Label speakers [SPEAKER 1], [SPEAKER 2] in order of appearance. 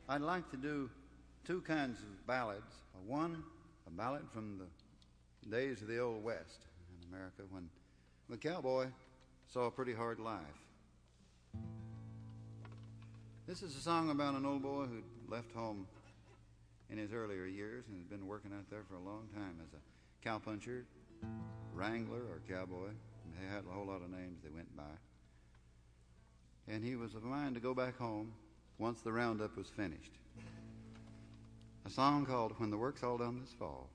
[SPEAKER 1] I'd like to do two kinds of ballads. One, a ballad from the days of the Old West in America when the cowboy saw a pretty hard life. This is a song about an old boy who left home in his earlier years and has been working out there for a long time as a cowpuncher, wrangler, or cowboy. They had a whole lot of names they went by. And he was of a mind to go back home once the roundup was finished. A song called When the Work's All Done This Fall.